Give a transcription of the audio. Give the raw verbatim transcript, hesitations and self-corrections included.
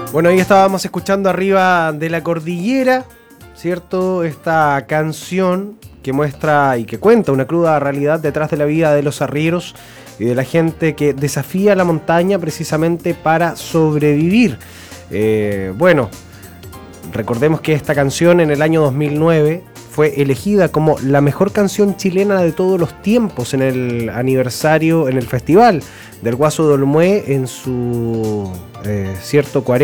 Bueno, ahí estábamos escuchando Arriba de la Cordillera, ¿cierto? Esta canción que muestra y que cuenta una cruda realidad detrás de la vida de los arrieros y de la gente que desafía la montaña precisamente para sobrevivir. Eh, bueno, recordemos que esta canción en el año dos mil nueve fue elegida como la mejor canción chilena de todos los tiempos en el aniversario, en el festival del Guaso de Olmué en su eh, cierto cuarenta